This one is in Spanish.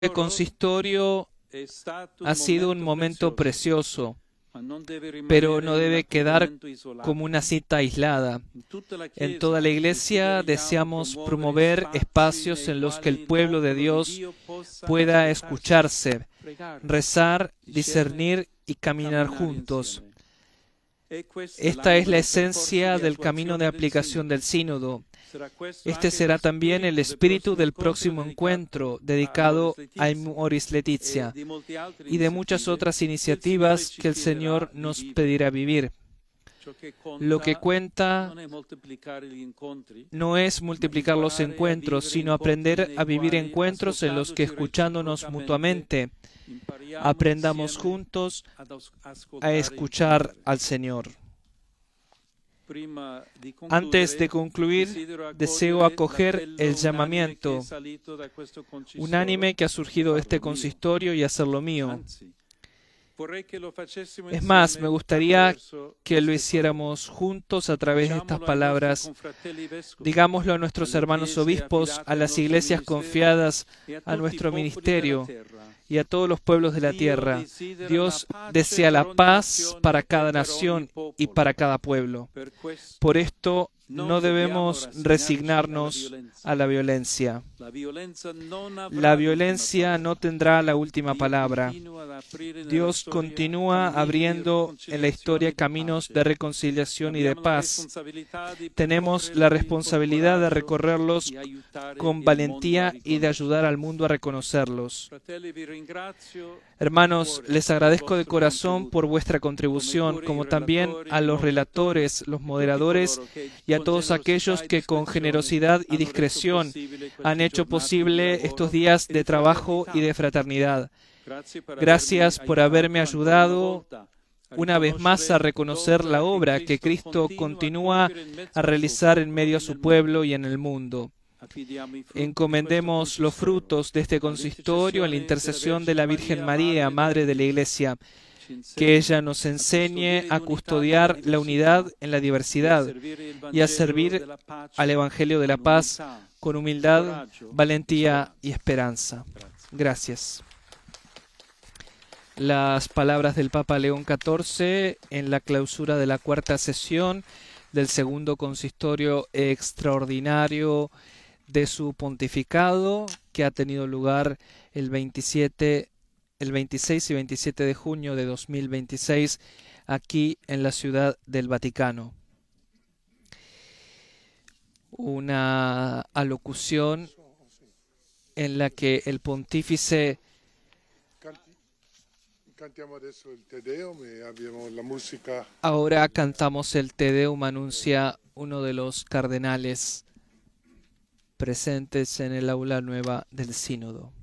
Este consistorio ha sido un momento precioso, pero no debe quedar como una cita aislada. En toda la Iglesia deseamos promover espacios en los que el pueblo de Dios pueda escucharse, rezar, discernir y caminar juntos. Esta es la esencia del camino de aplicación del sínodo. Este será también el espíritu del próximo encuentro dedicado a Amoris Laetitia y de muchas otras iniciativas que el Señor nos pedirá vivir. Lo que cuenta no es multiplicar los encuentros, sino aprender a vivir encuentros en los que, escuchándonos mutuamente, aprendamos juntos a escuchar al Señor. Antes de concluir, deseo acoger el llamamiento unánime que ha surgido de este consistorio y hacerlo mío. Es más, me gustaría que lo hiciéramos juntos a través de estas palabras. Digámoslo a nuestros hermanos obispos, a las iglesias confiadas, a nuestro ministerio y a todos los pueblos de la tierra. Dios desea la paz para cada nación y para cada pueblo. Por esto, no debemos resignarnos a la violencia. La violencia no tendrá la última palabra. Dios continúa abriendo en la historia caminos de reconciliación y de paz. Tenemos la responsabilidad de recorrerlos con valentía y de ayudar al mundo a reconocerlos. Hermanos, les agradezco de corazón por vuestra contribución, como también a los relatores, los moderadores y a todos aquellos que con generosidad y discreción han hecho posible estos días de trabajo y de fraternidad. Gracias por haberme ayudado una vez más a reconocer la obra que Cristo continúa a realizar en medio de su pueblo y en el mundo. Encomendemos los frutos de este consistorio en la intercesión de la Virgen María, Madre de la Iglesia, que ella nos enseñe a custodiar la unidad en la diversidad y a servir al Evangelio de la paz con humildad, valentía y esperanza. Gracias. Las palabras del Papa León XIV en la clausura de la cuarta sesión del segundo consistorio extraordinario de su pontificado, que ha tenido lugar el 26 y 27 de junio de 2026 aquí en la Ciudad del Vaticano. Una alocución en la que el pontífice ahora cantamos el Te Deum, anuncia uno de los cardenales presentes en el aula nueva del sínodo.